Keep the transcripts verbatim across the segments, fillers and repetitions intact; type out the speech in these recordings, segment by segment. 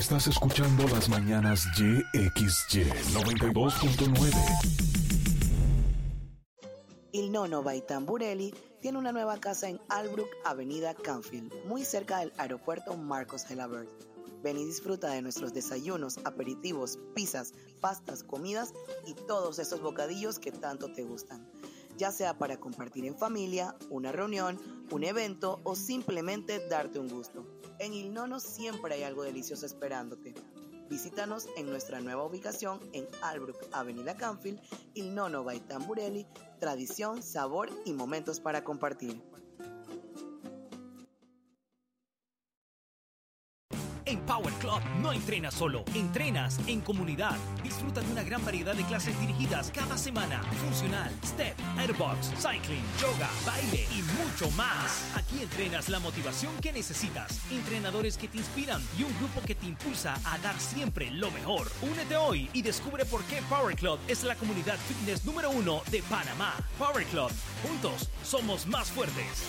Estás escuchando las mañanas Y X Y noventa y dos punto nueve. Il Nonno by Tamburelli tiene una nueva casa en Albrook, Avenida Canfield, muy cerca del aeropuerto Marcos Gelabert. Ven y disfruta de nuestros desayunos, aperitivos, pizzas, pastas, comidas y todos esos bocadillos que tanto te gustan. Ya sea para compartir en familia, una reunión, un evento o simplemente darte un gusto. En Il Nonno siempre hay algo delicioso esperándote. Visítanos en nuestra nueva ubicación en Albrook, Avenida Canfield, Il Nonno by Tamburelli, tradición, sabor y momentos para compartir. En Power Club no entrenas solo, entrenas en comunidad. Disfruta de una gran variedad de clases dirigidas cada semana. Funcional, step, airbox, cycling, yoga, baile y mucho más. Aquí entrenas la motivación que necesitas, entrenadores que te inspiran y un grupo que te impulsa a dar siempre lo mejor. Únete hoy y descubre por qué Power Club es la comunidad fitness número uno de Panamá. Power Club, juntos somos más fuertes.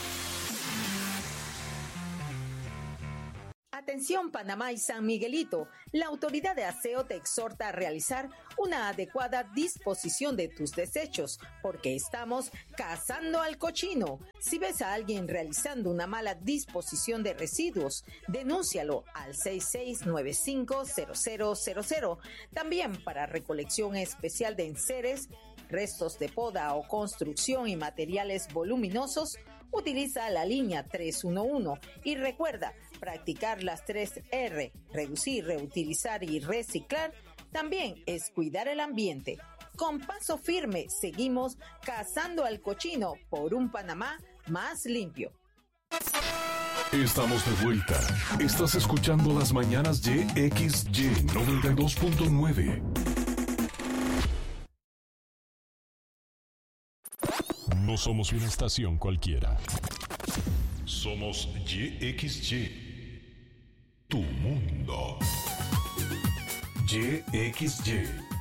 Atención Panamá y San Miguelito, la autoridad de aseo te exhorta a realizar una adecuada disposición de tus desechos, porque estamos cazando al cochino. Si ves a alguien realizando una mala disposición de residuos, denúncialo al seis seis nueve cinco cero cero cero cero. También para recolección especial de enseres, restos de poda o construcción y materiales voluminosos, utiliza la línea tres uno uno y recuerda practicar las tres R, reducir, reutilizar y reciclar, también es cuidar el ambiente. Con paso firme seguimos cazando al cochino por un Panamá más limpio. Estamos de vuelta. Estás escuchando las mañanas Y X Y noventa y dos punto nueve. No somos una estación cualquiera. Somos Y X Y. Tu mundo. Y X Y